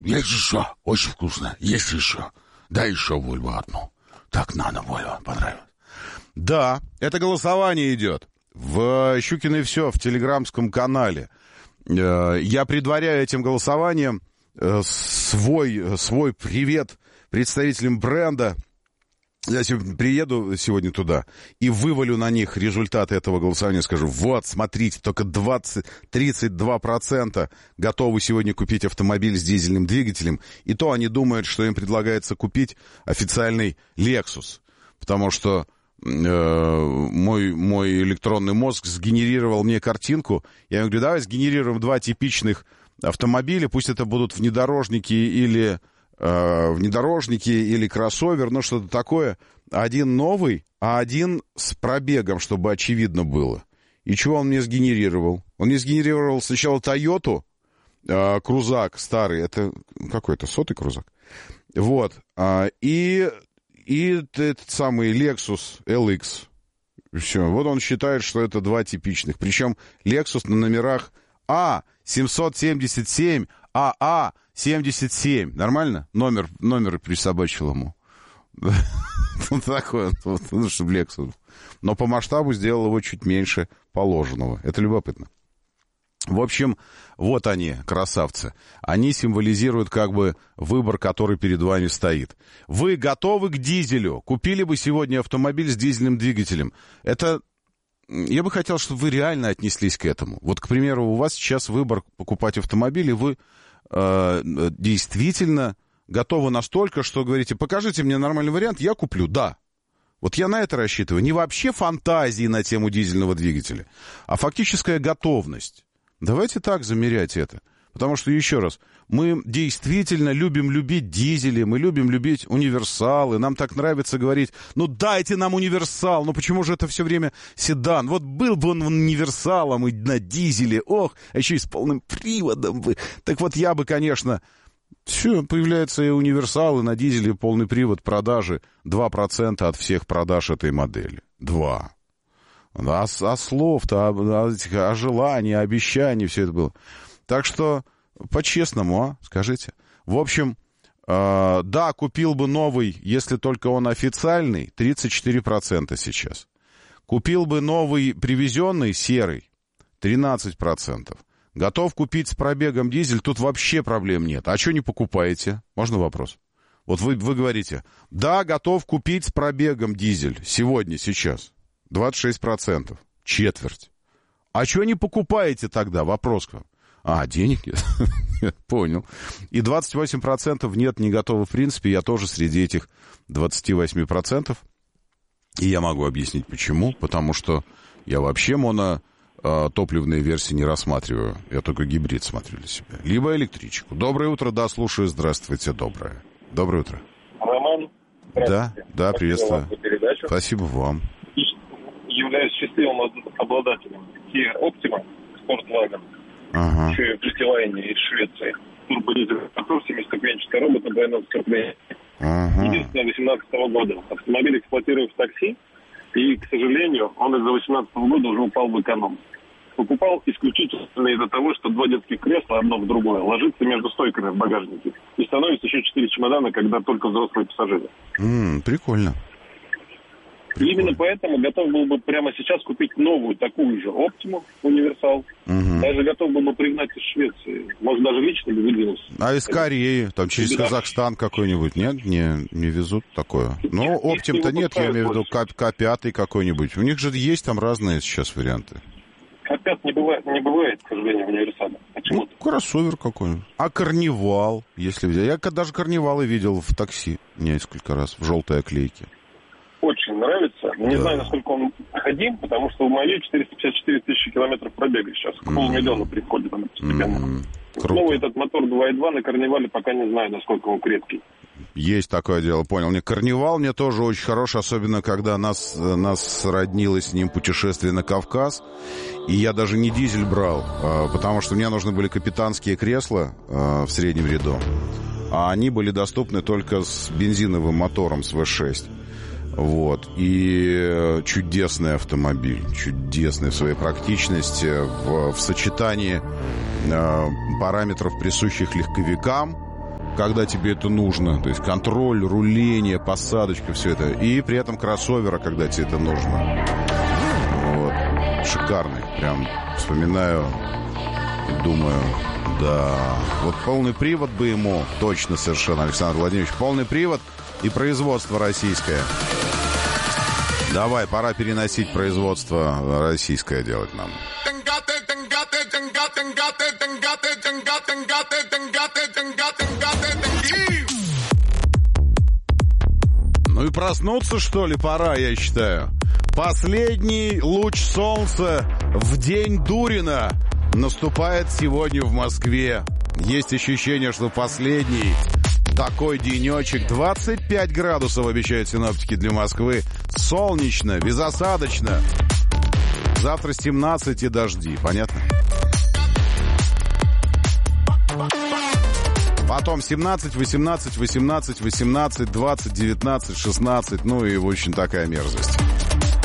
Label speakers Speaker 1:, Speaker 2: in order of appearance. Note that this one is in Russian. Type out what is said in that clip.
Speaker 1: Есть еще, очень вкусно, есть еще. Дай еще Вольву одну. Так надо, Вольва, понравилось. Да, это голосование идет. В Щукино все, в телеграмском канале. Я предваряю этим голосованием свой привет представителям бренда. Я приеду сегодня туда и вывалю на них результаты этого голосования. Скажу, вот, смотрите, только 32% готовы сегодня купить автомобиль с дизельным двигателем. И то они думают, что им предлагается купить официальный Lexus. Потому что мой электронный мозг сгенерировал мне картинку. Я говорю, давай сгенерируем два типичных автомобиля. Пусть это будут внедорожники или кроссовер, ну что-то такое. Один новый, а один с пробегом, чтобы очевидно было. И чего он мне сгенерировал? Он мне сгенерировал сначала Toyota, крузак старый. Это какой-то 100-й крузак. Вот. И этот самый Lexus LX. Все. Вот он считает, что это два типичных. Причем Lexus на номерах А777, АА77. Нормально? Номер присобачил ему. Вот такой вот, чтобы Lexus. Но по масштабу сделал его чуть меньше положенного. Это любопытно. В общем, вот они, красавцы. Они символизируют как бы выбор, который перед вами стоит. Вы готовы к дизелю? Купили бы сегодня автомобиль с дизельным двигателем? Это... Я бы хотел, чтобы вы реально отнеслись к этому. Вот, к примеру, у вас сейчас выбор покупать автомобиль, и вы действительно готовы настолько, что говорите, покажите мне нормальный вариант, я куплю, да. Вот я на это рассчитываю. Не вообще фантазии на тему дизельного двигателя, а фактическая готовность. Давайте так замерять это. Потому что, еще раз, мы действительно любим любить дизели, мы любим любить универсалы, нам так нравится говорить, ну дайте нам универсал, ну почему же это все время седан? Вот был бы он универсалом и на дизеле, ох, а еще и с полным приводом бы. Так вот я бы, конечно, все, появляются и универсалы на дизеле, полный привод, продажи, 2% от всех продаж этой модели. 2%. А слов-то, о желании, обещаний, все это было. Так что, по-честному, скажите. В общем, да, купил бы новый, если только он официальный, 34% сейчас. Купил бы новый привезенный, серый, 13%. Готов купить с пробегом дизель, тут вообще проблем нет. А что не покупаете? Можно вопрос? Вот вы говорите, да, готов купить с пробегом дизель сегодня, сейчас. 26%. Четверть. А что не покупаете тогда? Вопрос к вам. Денег нет. Понял. И 28% нет, не готовы в принципе. Я тоже среди этих 28%. И я могу объяснить почему. Потому что я вообще монотопливные версии не рассматриваю. Я только гибрид смотрю для себя. Либо электричку. Доброе утро, да, слушаю. Здравствуйте, доброе. Доброе утро.
Speaker 2: Роман.
Speaker 1: Да, приветствую. Спасибо вам.
Speaker 2: Являюсь счастливым обладателем Kia Optima Sportwagen. Еще и в Литване из Швеции. Турбодизельный мотор, 7-ступенчатый робот на двойном скорпионе. Единственное, 2018 года. Автомобиль эксплуатирую в такси, и, к сожалению, он из-за 2018 года уже упал в эконом. Покупал исключительно из-за того, что два детских кресла, одно в другое, ложится между стойками в багажнике. И становится еще 4 чемодана, когда только взрослые пассажиры.
Speaker 1: Прикольно.
Speaker 2: И именно поэтому готов был бы прямо сейчас купить новую, такую же Optima универсал. Даже готов был бы пригнать из Швеции. Может, даже лично бы выдвинулся. А
Speaker 1: из Кореи, там через Казахстан какой-нибудь, нет? Не везут такое. Ну, Optima-то нет, я имею в виду К5 какой-нибудь. У них же есть там разные сейчас варианты.
Speaker 2: К5 не бывает, к сожалению, универсала. Почему-то.
Speaker 1: Кроссовер какой-нибудь. А Карнивал, если взять. Я даже Карнивалы видел в такси несколько раз, в желтой оклейке.
Speaker 2: Очень нравится. Не знаю, насколько он ходим, потому что в моей 454 тысячи километров пробега сейчас. К полумиллиону приходит он постепенно. Новый этот мотор 2.2 на Карнивале пока не знаю, насколько он крепкий.
Speaker 1: Есть такое дело, понял. Карнивал мне тоже очень хороший, особенно когда нас сроднило с ним путешествие на Кавказ. И я даже не дизель брал, потому что мне нужны были капитанские кресла в среднем ряду. А они были доступны только с бензиновым мотором, с V6. Вот. И чудесный автомобиль, чудесный в своей практичности, в сочетании параметров, присущих легковикам, когда тебе это нужно. То есть контроль, руление, посадочка, все это. И при этом кроссовера, когда тебе это нужно. Вот. Шикарный. Прям вспоминаю и думаю, да. Вот полный привод бы ему, точно совершенно, Александр Владимирович, полный привод и производство российское. Давай, пора переносить производство российское делать нам. Ну и проснуться, что ли, пора, я считаю. Последний луч солнца в день Дурина наступает сегодня в Москве. Есть ощущение, что последний такой денечек. 25 градусов обещают синоптики для Москвы. Солнечно, безосадочно. Завтра 17 и дожди, понятно? Потом 17, 18, 18, 18, 20, 19, 16. Ну и очень такая мерзость.